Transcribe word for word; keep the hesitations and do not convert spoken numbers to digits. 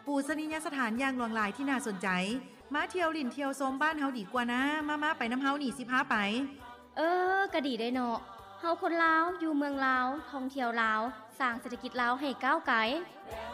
ปูสนิยสถานอย่างหลวงหลายที่น่าสนใจมาเที่ยวลิ่นเที่ยวชมบ้านเฮาดีกว่านะมามาไปน้ำเฮานี่สิพาไปเออก็ดีได้เนาะเฮาคนลาวอยู่เมืองลาวท่องเที่ยวลาวสร้างเศรษฐกิจลาวให้ก้าวไกล